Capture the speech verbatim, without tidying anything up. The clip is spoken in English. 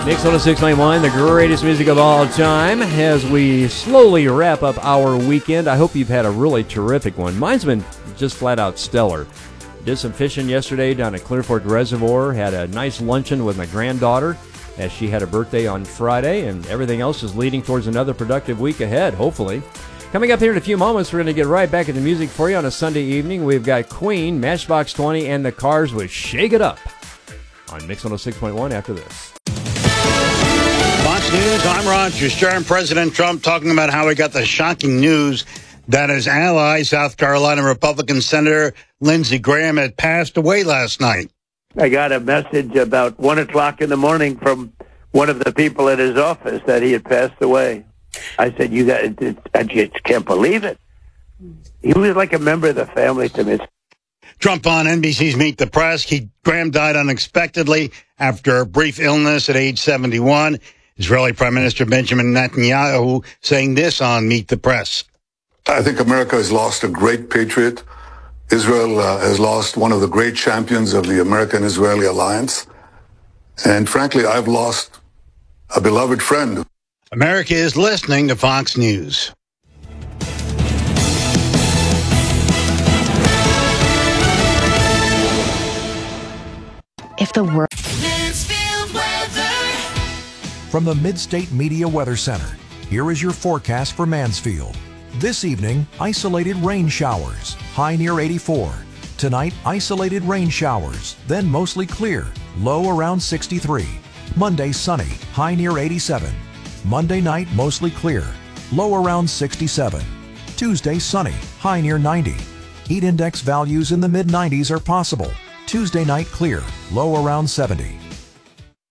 Mix one oh six point one, the greatest music of all time, as we slowly wrap up our weekend. I hope you've had a really terrific one. Mine's been just flat out stellar. Did some fishing yesterday down at Clear Fork Reservoir, had a nice luncheon with my granddaughter as she had a birthday on Friday, and everything else is leading towards another productive week ahead, hopefully. Coming up here in a few moments, we're going to get right back at the music for you on a Sunday evening. We've got Queen, Matchbox twenty, and the Cars with Shake It Up on Mix one oh six point one after this. Fox News, I'm Roger Stern. President Trump talking about how he got the shocking news that his ally, South Carolina Republican Senator Lindsey Graham, had passed away last night. I got a message about one o'clock in the morning from one of the people at his office that he had passed away. I said, "You got? I just can't believe it." He was like a member of the family to me. Trump on N B C's Meet the Press. He, Graham died unexpectedly after a brief illness at age seventy-one. Israeli Prime Minister Benjamin Netanyahu saying this on Meet the Press. I think America has lost a great patriot. Israel uh, has lost one of the great champions of the American-Israeli alliance. And frankly, I've lost a beloved friend. America is listening to Fox News. If the world... From the Mid-State Media Weather Center, here is your forecast for Mansfield. This evening, isolated rain showers, high near eighty-four. Tonight, isolated rain showers, then mostly clear, low around sixty-three. Monday, sunny, high near eighty-seven. Monday night, mostly clear, low around sixty-seven. Tuesday, sunny, high near ninety. Heat index values in the mid nineties are possible. Tuesday night, clear, low around seventy.